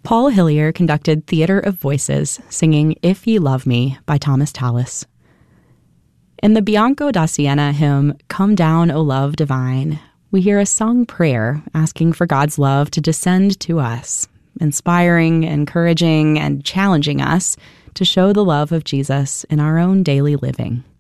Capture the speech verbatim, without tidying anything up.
Paul Hillier conducted Theater of Voices, singing If Ye Love Me by Thomas Tallis. In the Bianco da Siena hymn, Come Down, O Love Divine, we hear a sung prayer asking for God's love to descend to us, inspiring, encouraging, and challenging us to show the love of Jesus in our own daily living.